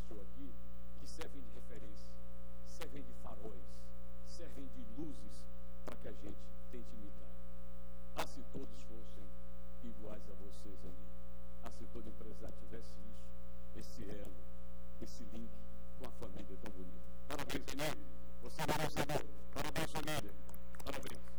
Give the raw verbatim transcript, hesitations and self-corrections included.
anunciou aqui, que servem de referência, servem de faróis, servem de luzes para que a gente tente imitar. Ah, se todos fossem iguais a vocês aí. Ah, se todo empresário tivesse isso, esse elo, esse link com a família tão bonita. Parabéns, Renê. Você é merecedor. Parabéns, família. Parabéns.